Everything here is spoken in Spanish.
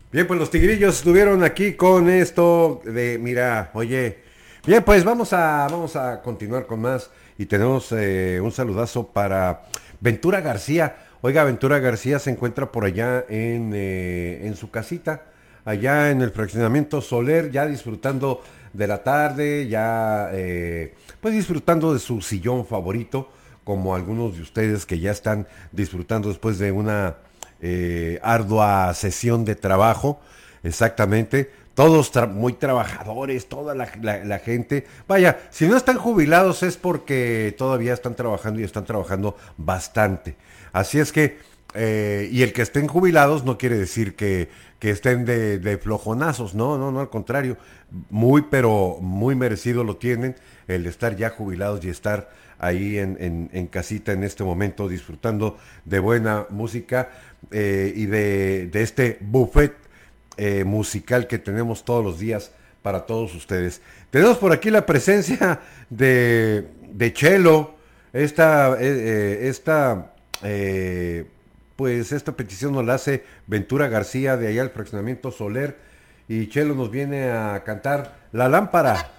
Bien, pues los tigrillos estuvieron aquí con esto de, mira, oye, bien, pues vamos a continuar con más y tenemos un saludazo para Ventura García. Oiga, Ventura García se encuentra por allá en su casita, allá en el fraccionamiento Soler, ya disfrutando de la tarde, ya pues disfrutando de su sillón favorito, como algunos de ustedes que ya están disfrutando después de una ardua sesión de trabajo, exactamente. Todos muy trabajadores, toda la gente. Vaya, si no están jubilados es porque todavía están trabajando y están trabajando bastante. Así es que, y el que estén jubilados no quiere decir que estén de flojonazos, no, no, no, al contrario. Muy, pero muy merecido lo tienen el estar ya jubilados y estar ahí en casita en este momento disfrutando de buena música y de este buffet musical que tenemos todos los días para todos ustedes. Tenemos por aquí la presencia de Chelo, esta pues esta petición nos la hace Ventura García de allá al fraccionamiento Soler y Chelo nos viene a cantar La Lámpara.